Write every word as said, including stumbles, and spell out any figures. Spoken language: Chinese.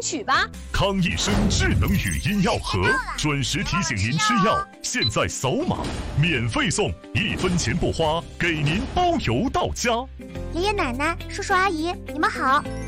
取吧。 康益生智能语音药盒，准时提醒您吃药。现在扫码，免费送，一分钱不花，给您包邮到家。 爷爷奶奶、叔叔阿姨，你们好。